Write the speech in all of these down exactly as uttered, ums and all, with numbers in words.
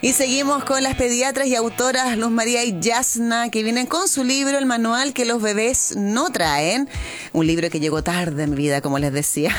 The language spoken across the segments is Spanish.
Y seguimos con las pediatras y autoras Luz María y Yasna, que vienen con su libro, El manual que los bebés no traen. Un libro que llegó tarde en mi vida, como les decía.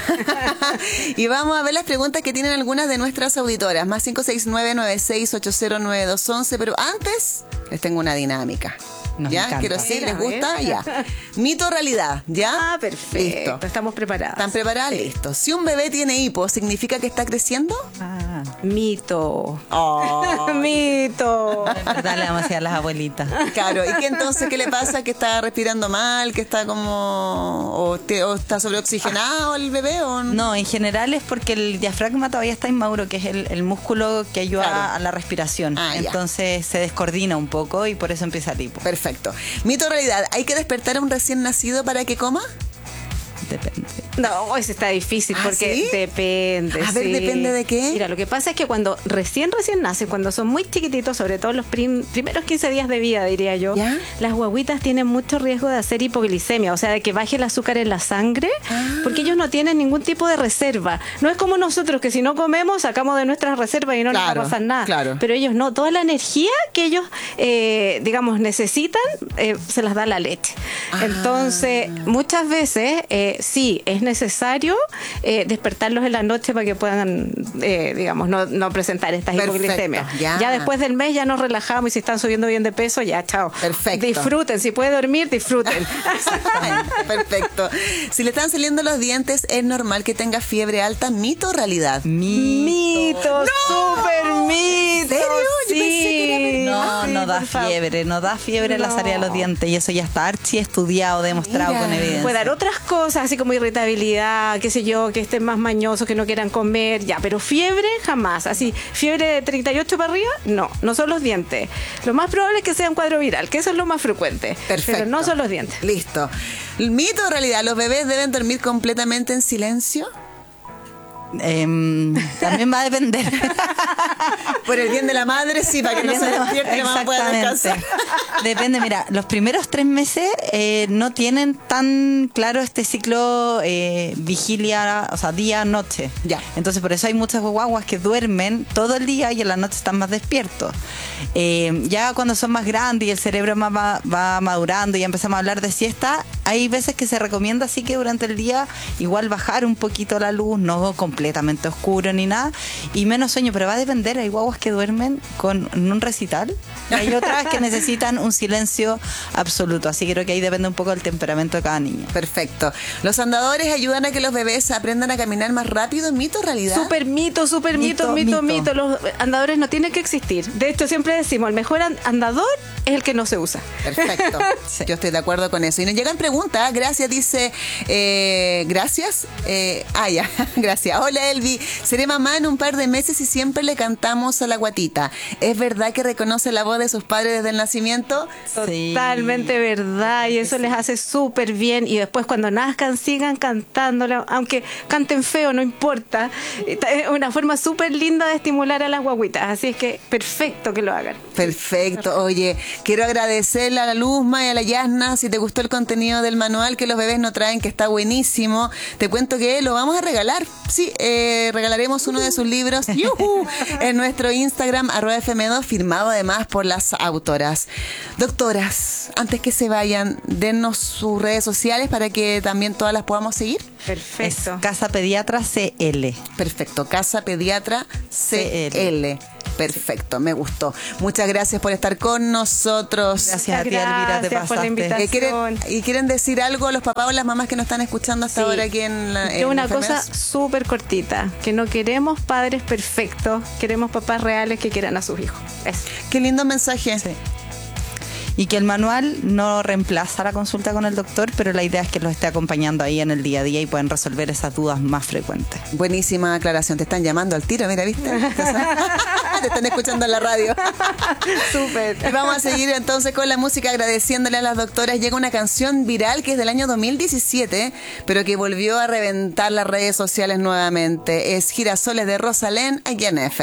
Y vamos a ver las preguntas que tienen algunas de nuestras auditoras. Más cinco seis nueve, nueve seis ocho cero nueve dos once. Pero antes, les tengo una dinámica. Nos ¿Ya? encanta. Quiero decir, ¿les A ver. gusta? Ya. Mito o realidad, ¿ya? Ah, perfecto. Listo. Estamos preparadas. ¿Están preparadas? Sí. Listo. Si un bebé tiene hipo, ¿significa que está creciendo? Ah, Mito. Oh. Mito. en verdad le vamos a decir a las abuelitas. Claro, ¿y qué entonces qué le pasa? ¿Que está respirando mal? ¿Que está como... o, te- o está sobreoxigenado el bebé? O... No, en general es porque el diafragma todavía está inmaduro, que es el, el músculo que ayuda Claro. a la respiración. Ah, ya. Entonces se descoordina un poco y por eso empieza el hipo. Perfecto. Mito o realidad, ¿hay que despertar a un recién nacido para que coma? Depende. No, eso está difícil ¿Ah, porque sí? depende. A ver, sí. ¿depende de qué? Mira, lo que pasa es que cuando recién, recién nacen, cuando son muy chiquititos, sobre todo los prim- primeros quince días de vida, diría yo, ¿Ya? las guaguitas tienen mucho riesgo de hacer hipoglicemia, o sea, de que baje el azúcar en la sangre, Ah. porque ellos no tienen ningún tipo de reserva. No es como nosotros, que si no comemos, sacamos de nuestras reservas y no Claro, nos va a pasar nada. claro. Pero ellos no, toda la energía que ellos, eh, digamos, necesitan, eh, se las da la leche. Ah. Entonces, muchas veces, eh, sí, es necesario eh, despertarlos en la noche para que puedan, eh, digamos, no, no presentar estas Perfecto, hipoglicemias. ya. después del mes ya nos relajamos y si están subiendo bien de peso, ya, chao. Perfecto. Disfruten, si puede dormir, disfruten. Perfecto. Si le están saliendo los dientes, ¿es normal que tenga fiebre alta? ¿Mito o realidad? Mito, súper mito. ¿En serio? Yo Sí. pensé que era No, Sí, no da por favor. fiebre, no da fiebre la No. salida de los dientes y eso ya está archi estudiado, demostrado Mira. con evidencia. Puede dar otras cosas, así como irritabilidad, qué sé yo, que estén más mañosos, que no quieran comer, ya, pero fiebre jamás. Así, fiebre de treinta y ocho para arriba, no, no son los dientes. Lo más probable es que sea un cuadro viral, que eso es lo más frecuente. Perfecto. Pero no son los dientes. Listo. ¿Mito o realidad? ¿Los bebés deben dormir completamente en silencio? Em, también va a depender. Por el bien de la madre, sí, para que no se despierte y la mamá pueda descansar. Depende, mira, los primeros tres meses eh, no tienen tan claro este ciclo eh, vigilia, o sea, día-noche. Ya. Entonces, por eso hay muchas guaguas que duermen todo el día y en la noche están más despiertos. Eh, ya cuando son más grandes y el cerebro más va, va madurando y ya empezamos a hablar de siesta, hay veces que se recomienda así que durante el día igual bajar un poquito la luz, no completamente oscuro ni nada, y menos sueño, pero va a depender. Hay guaguas que duermen con en un recital y hay otras que necesitan un silencio absoluto, así que creo que ahí depende un poco del temperamento de cada niño. Perfecto. ¿Los andadores ayudan a que los bebés aprendan a caminar más rápido? ¿Mito o realidad? Súper mito, súper mito, mito, Mito, mito, mito. Los andadores no tienen que existir. De hecho, siempre decimos, el mejor an- andador es el que no se usa. Perfecto. Sí. Yo estoy de acuerdo con eso. Y nos llegan preguntas. Gracias, dice. Eh, gracias. Eh, ah, ya. Gracias. Hola, Elvi. Seré mamá en un par de meses y siempre le cantamos a la guatita. ¿Es verdad que reconoce la voz de sus padres desde el nacimiento? Sí. Totalmente verdad, y eso les hace súper bien. Y después, cuando nazcan, sigan cantándole, aunque canten feo, no importa. Es una forma súper linda de estimular a las guaguitas. Así es que perfecto que lo hagan. Perfecto. Oye, quiero agradecerle a la Luzma y a la Yasna. Si te gustó el contenido del manual que los bebés no traen, que está buenísimo, te cuento que lo vamos a regalar. Sí, eh, regalaremos uno de sus libros ¡yujú! En nuestro Instagram, arroba F M dos, firmado además por las autoras. Doctoras, antes que se vayan, dennos sus redes sociales para que también todas las podamos seguir. Es Perfecto. Casa Pediatra C L. Perfecto, Casa Pediatra C L. Perfecto, me gustó. Muchas gracias por estar con nosotros. Gracias a ti, Elvira, te Gracias por la pasaste. invitación. Eh, ¿quieren, ¿Y quieren decir algo a los papás o las mamás que nos están escuchando hasta Sí. ahora aquí en la Yo en una cosa Enfermeras? súper cortita, que no queremos padres perfectos, queremos papás reales que quieran a sus hijos. Eso. Qué lindo mensaje. Sí. Y que el manual no reemplaza la consulta con el doctor, pero la idea es que los esté acompañando ahí en el día a día y pueden resolver esas dudas más frecuentes. Buenísima aclaración. Te están llamando al tiro, mira, ¿viste? Te están escuchando en la radio. Súper. Y vamos a seguir entonces con la música agradeciéndole a las doctoras. Llega una canción viral que es del año dos mil diecisiete, pero que volvió a reventar las redes sociales nuevamente. Es Girasoles de Rosalén, aquí en F.